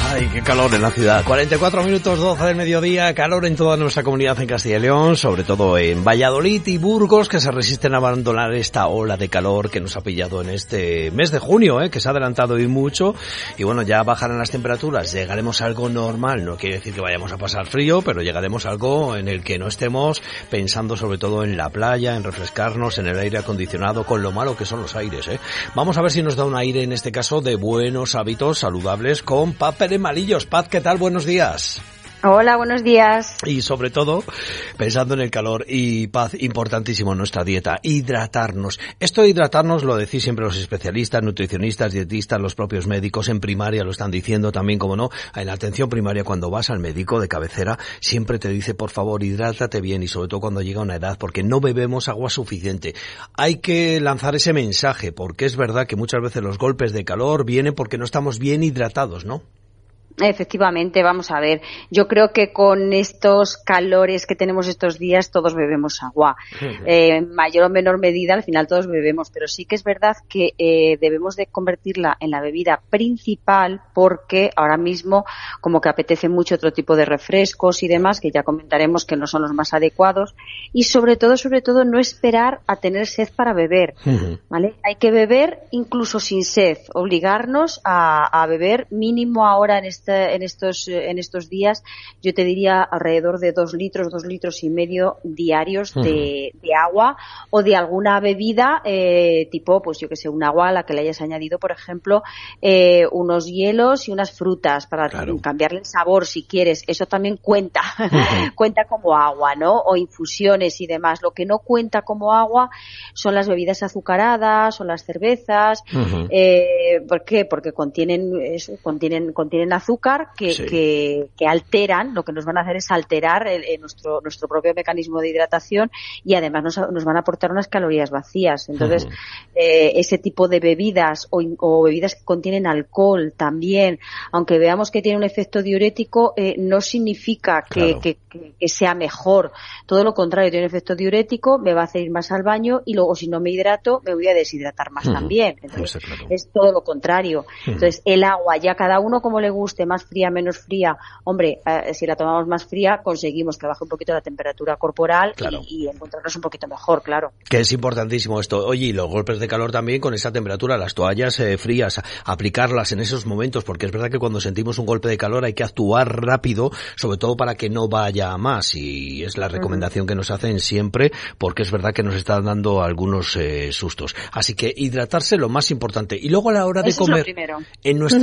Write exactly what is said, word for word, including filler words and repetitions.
Ay, qué calor en la ciudad. cuarenta y cuatro minutos, doce del mediodía, calor en toda nuestra comunidad en Castilla y León, sobre todo en Valladolid y Burgos, que se resisten a abandonar esta ola de calor que nos ha pillado en este mes de junio, ¿eh? Que se ha adelantado y mucho. Y bueno, ya bajarán las temperaturas, llegaremos a algo normal. No quiere decir que vayamos a pasar frío, pero llegaremos a algo en el que no estemos pensando sobre todo en la playa, en refrescarnos, en el aire acondicionado, con lo malo que son los aires, ¿eh? Vamos a ver si nos da un aire, en este caso, de buenos hábitos saludables con Paz Pérez Malillos. Paz, ¿qué tal? Buenos días. Hola, buenos días. Y sobre todo, pensando en el calor y Paz, importantísimo en nuestra dieta, hidratarnos. Esto de hidratarnos lo decís siempre los especialistas, nutricionistas, dietistas, los propios médicos en primaria lo están diciendo también, como no, en la atención primaria cuando vas al médico de cabecera siempre te dice, por favor, hidrátate bien y sobre todo cuando llega una edad, porque no bebemos agua suficiente. Hay que lanzar ese mensaje, porque es verdad que muchas veces los golpes de calor vienen porque no estamos bien hidratados, ¿no? Efectivamente, vamos a ver, yo creo que con estos calores que tenemos estos días todos bebemos agua, eh, en mayor o menor medida al final todos bebemos, pero sí que es verdad que eh, debemos de convertirla en la bebida principal porque ahora mismo como que apetece mucho otro tipo de refrescos y demás que ya comentaremos que no son los más adecuados y sobre todo, sobre todo no esperar a tener sed para beber, ¿vale? Hay que beber incluso sin sed, obligarnos a, a beber mínimo ahora en este en estos en estos días, yo te diría alrededor de dos litros, dos litros y medio diarios de, de agua o de alguna bebida eh, tipo, pues yo que sé, un agua a la que le hayas añadido, por ejemplo, eh, unos hielos y unas frutas para claro. cambiarle el sabor si quieres. Eso también cuenta, uh-huh. cuenta como agua, ¿no? O infusiones y demás. Lo que no cuenta como agua son las bebidas azucaradas o las cervezas. Uh-huh. Eh, ¿Por qué? Porque contienen, eso, contienen, contienen azúcar Que, sí. que, que alteran, lo que nos van a hacer es alterar el, el, nuestro nuestro propio mecanismo de hidratación y además nos, nos van a aportar unas calorías vacías. Entonces, uh-huh. eh, ese tipo de bebidas o, o bebidas que contienen alcohol también, aunque veamos que tiene un efecto diurético, eh, no significa que, claro. que, que, que sea mejor. Todo lo contrario, tiene un efecto diurético, me va a hacer ir más al baño y luego si no me hidrato me voy a deshidratar más uh-huh. también. Entonces, claro. es todo lo contrario. Uh-huh. Entonces, el agua, ya cada uno como le guste, más fría, menos fría, hombre, eh, si la tomamos más fría conseguimos que baje un poquito la temperatura corporal claro. y, y encontrarnos un poquito mejor, claro. Que es importantísimo esto. Oye, y los golpes de calor también con esa temperatura, las toallas eh, frías, aplicarlas en esos momentos, porque es verdad que cuando sentimos un golpe de calor hay que actuar rápido, sobre todo para que no vaya a más, y es la recomendación uh-huh. que nos hacen siempre, porque es verdad que nos están dando algunos eh, sustos. Así que hidratarse lo más importante. Y luego a la hora de Eso comer, es lo primero. en nuestra